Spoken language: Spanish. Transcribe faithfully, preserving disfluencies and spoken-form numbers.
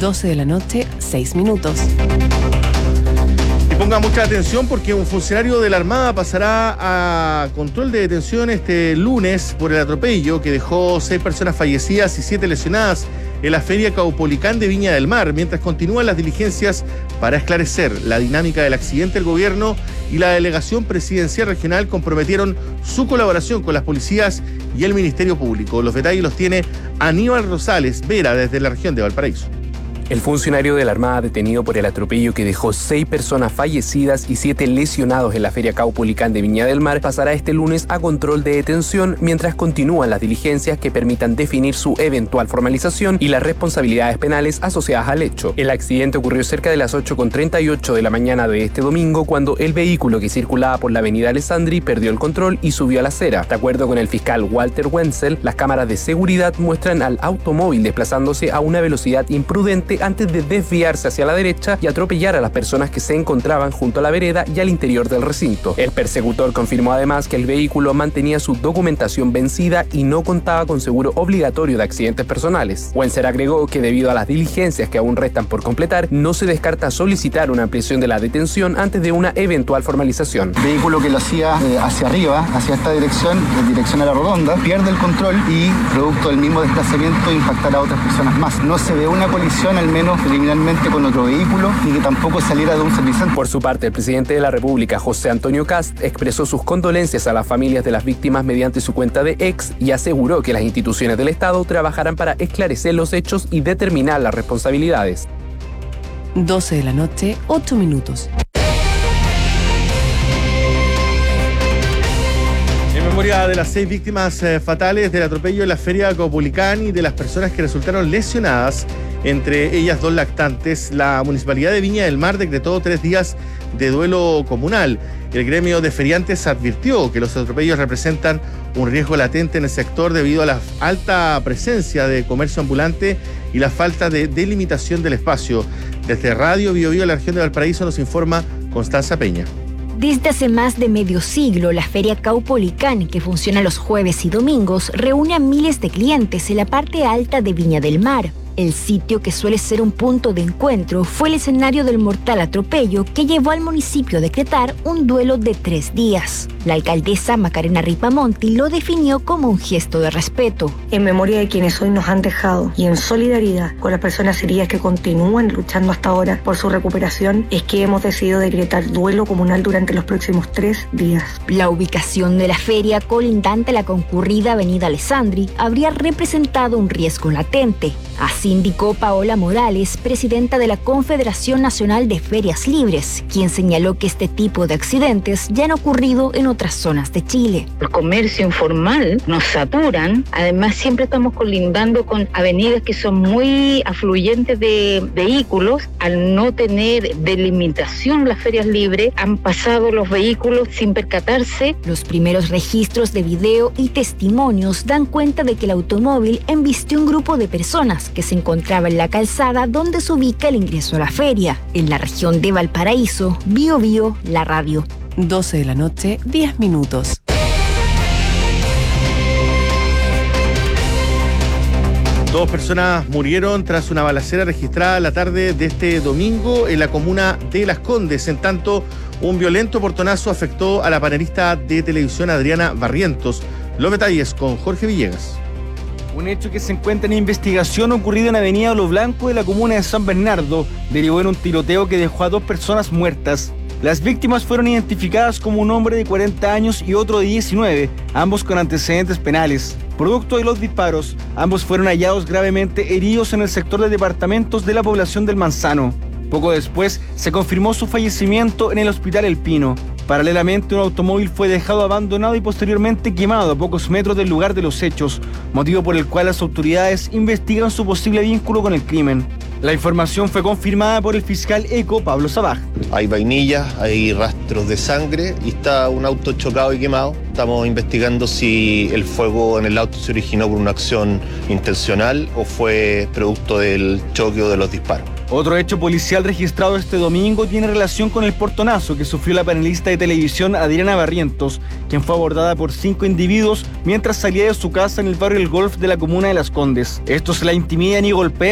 doce de la noche, seis minutos. Y ponga mucha atención porque un funcionario de la Armada pasará a control de detención este lunes por el atropello que dejó seis personas fallecidas y siete lesionadas en la Feria Caupolicán de Viña del Mar. Mientras continúan las diligencias para esclarecer la dinámica del accidente, el gobierno y la delegación presidencial regional comprometieron su colaboración con las policías y el Ministerio Público. Los detalles los tiene Aníbal Rosales Vera desde la región de Valparaíso. El funcionario de la Armada detenido por el atropello que dejó seis personas fallecidas y siete lesionados en la Feria Caupolicán de Viña del Mar pasará este lunes a control de detención mientras continúan las diligencias que permitan definir su eventual formalización y las responsabilidades penales asociadas al hecho. El accidente ocurrió cerca de las ocho con treinta y ocho de la mañana de este domingo cuando el vehículo que circulaba por la avenida Alessandri perdió el control y subió a la acera. De acuerdo con el fiscal Walter Wenzel, las cámaras de seguridad muestran al automóvil desplazándose a una velocidad imprudente antes de desviarse hacia la derecha y atropellar a las personas que se encontraban junto a la vereda y al interior del recinto. El persecutor confirmó además que el vehículo mantenía su documentación vencida y no contaba con seguro obligatorio de accidentes personales. Wenzel agregó que debido a las diligencias que aún restan por completar, no se descarta solicitar una ampliación de la detención antes de una eventual formalización. El vehículo que lo hacía eh, hacia arriba, hacia esta dirección, en dirección a la rotonda, pierde el control y, producto del mismo desplazamiento, impactará a otras personas más. No se ve una colisión al menos preliminarmente con otro vehículo y que tampoco saliera de un servizante. Por su parte, el presidente de la República, José Antonio Kast, expresó sus condolencias a las familias de las víctimas mediante su cuenta de X y aseguró que las instituciones del Estado trabajarán para esclarecer los hechos y determinar las responsabilidades. doce de la noche, ocho minutos. En memoria de las seis víctimas eh, fatales del atropello en la Feria Caupolicán y de las personas que resultaron lesionadas, entre ellas dos lactantes, la Municipalidad de Viña del Mar decretó tres días de duelo comunal. El gremio de feriantes advirtió que los atropellos representan un riesgo latente en el sector debido a la alta presencia de comercio ambulante y la falta de delimitación del espacio. Desde Radio Bio Bio, la región de Valparaíso, nos informa Constanza Peña. Desde hace más de medio siglo, la Feria Caupolicán, que funciona los jueves y domingos, reúne a miles de clientes en la parte alta de Viña del Mar. El sitio, que suele ser un punto de encuentro, fue el escenario del mortal atropello que llevó al municipio a decretar un duelo de tres días. La alcaldesa Macarena Ripamonti lo definió como un gesto de respeto. En memoria de quienes hoy nos han dejado y en solidaridad con las personas heridas que continúan luchando hasta ahora por su recuperación, es que hemos decidido decretar duelo comunal durante los próximos tres días. La ubicación de la feria, colindante a la concurrida avenida Alessandri, habría representado un riesgo latente. Así indicó Paola Morales, presidenta de la Confederación Nacional de Ferias Libres, quien señaló que este tipo de accidentes ya han ocurrido en otras zonas de Chile. El comercio informal nos saturan, además siempre estamos colindando con avenidas que son muy afluyentes de vehículos. Al no tener delimitación las ferias libres, han pasado los vehículos sin percatarse. Los primeros registros de video y testimonios dan cuenta de que el automóvil embistió un grupo de personas que se encontraba en la calzada donde se ubica el ingreso a la feria. En la región de Valparaíso, Bio Bio, la radio. doce de la noche, diez minutos. Dos personas murieron tras una balacera registrada la tarde de este domingo en la comuna de Las Condes. En tanto, un violento portonazo afectó a la panelista de televisión Adriana Barrientos. Los detalles con Jorge Villegas. Un hecho que se encuentra en investigación ocurrido en Avenida Lo Blanco de la comuna de San Bernardo derivó en un tiroteo que dejó a dos personas muertas. Las víctimas fueron identificadas como un hombre de cuarenta años y otro de diecinueve, ambos con antecedentes penales. Producto de los disparos, ambos fueron hallados gravemente heridos en el sector de departamentos de la población del Manzano. Poco después, se confirmó su fallecimiento en el Hospital El Pino. Paralelamente, un automóvil fue dejado abandonado y posteriormente quemado a pocos metros del lugar de los hechos, motivo por el cual las autoridades investigan su posible vínculo con el crimen. La información fue confirmada por el fiscal ECO, Pablo Sabaj. Hay vainillas, hay rastros de sangre y está un auto chocado y quemado. Estamos investigando si el fuego en el auto se originó por una acción intencional o fue producto del choque o de los disparos. Otro hecho policial registrado este domingo tiene relación con el portonazo que sufrió la panelista de televisión Adriana Barrientos, quien fue abordada por cinco individuos mientras salía de su casa en el barrio El Golf de la comuna de Las Condes. Estos la intimidan y golpean